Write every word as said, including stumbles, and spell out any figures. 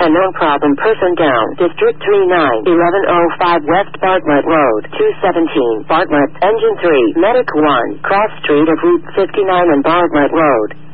Unknown problem person down. District three nine, eleven oh five West Bartlett Road, two seventeen, Bartlett, Engine three, Medic one, cross street of Route fifty-nine and Bartlett Road.